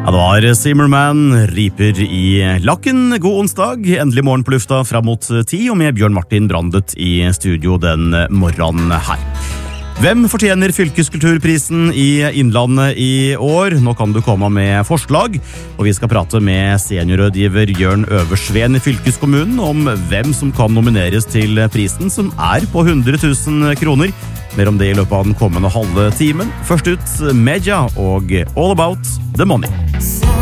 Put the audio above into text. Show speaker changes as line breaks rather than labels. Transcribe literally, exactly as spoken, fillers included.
Ja, det var Zimmerman, riper i lakken. God onsdag, endelig morgen på lufta fram mot ti, og med Bjørn Martin Brandet i studio den morgenen her. Hvem fortjener fylkeskulturprisen i Innlandet i år? Nå kan du komme med forslag, og vi skal prate med seniorrådgiver Jørn Øversveen i fylkeskommunen om hvem som kan nomineres til prisen, som er på hundre tusen kroner. Mer om det i løpet av den kommende halve timen. Først ut Meja og All About the Money.